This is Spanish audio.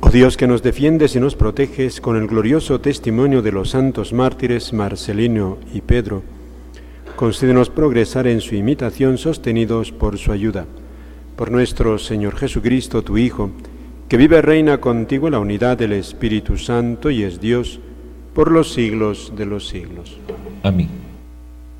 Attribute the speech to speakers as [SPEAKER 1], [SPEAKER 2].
[SPEAKER 1] Oh Dios, que nos defiendes y nos proteges con el glorioso testimonio de los santos mártires Marcelino y Pedro, concédenos progresar en su imitación sostenidos por su ayuda. Por nuestro Señor Jesucristo, tu Hijo, que vive y reina contigo en la unidad del Espíritu Santo y es Dios por los siglos de los siglos.
[SPEAKER 2] Amén.